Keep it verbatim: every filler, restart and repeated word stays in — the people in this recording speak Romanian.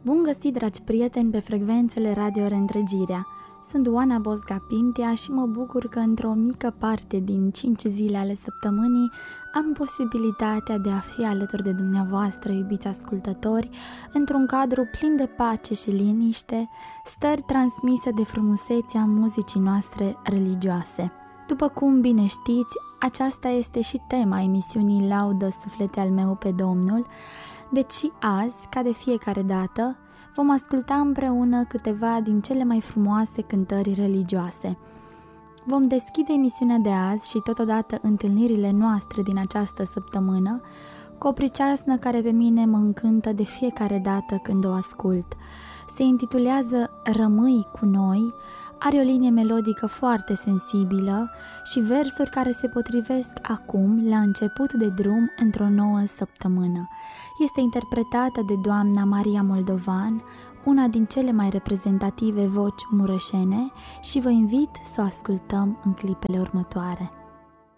Bun găsit, dragi prieteni, pe frecvențele Radio Reîntregirea. Sunt Oana Bosga Pintea și mă bucur că într-o mică parte din cinci zile ale săptămânii am posibilitatea de a fi alături de dumneavoastră, iubiți ascultători, într-un cadru plin de pace și liniște, stări transmise de frumusețea muzicii noastre religioase. După cum bine știți, aceasta este și tema emisiunii Laudă Suflete al meu pe Domnul, deci și azi, ca de fiecare dată, vom asculta împreună câteva din cele mai frumoase cântări religioase. Vom deschide emisiunea de azi și totodată întâlnirile noastre din această săptămână cu o priceasnă care pe mine mă încântă de fiecare dată când o ascult. Se intitulează Rămâi cu noi, are o linie melodică foarte sensibilă și versuri care se potrivesc acum, la început de drum, într-o nouă săptămână. Este interpretată de doamna Maria Moldovan, una din cele mai reprezentative voci mureșene, și vă invit să o ascultăm în clipele următoare.